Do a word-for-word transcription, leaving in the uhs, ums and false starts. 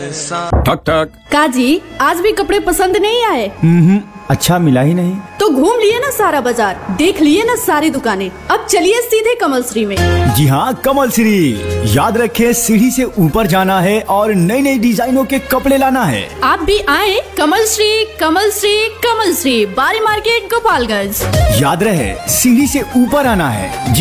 ठक ठक। काजी, आज भी कपड़े पसंद नहीं आए? हम्म, अच्छा मिला ही नहीं। तो घूम लिए ना सारा बाजार, देख लिए ना सारी दुकानें, अब चलिए सीधे कमल श्री में। जी हाँ, कमल श्री। याद रखे, सीढ़ी से ऊपर जाना है और नई नई डिजाइनों के कपड़े लाना है। आप भी आए कमल श्री, कमल श्री, कमल श्री, बारी मार्केट, गोपालगंज। याद रहे, सीढ़ी से ऊपर आना है।